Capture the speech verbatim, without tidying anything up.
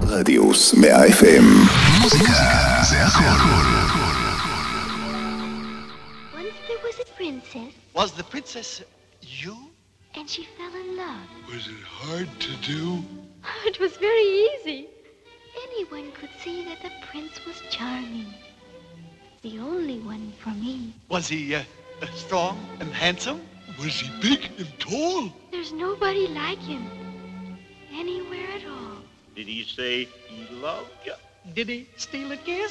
רדיוס מאה אף אם. מוזיקה זה הכל. Once there was a princess. Was the princess you? And she fell in love. Was it hard to do? It was very easy. Anyone could see that the prince was charming. The only one for me. Was he uh, strong and handsome? Was he big and tall? There's nobody like him. Anywhere at all. Did he say he loved you? Did he steal a kiss?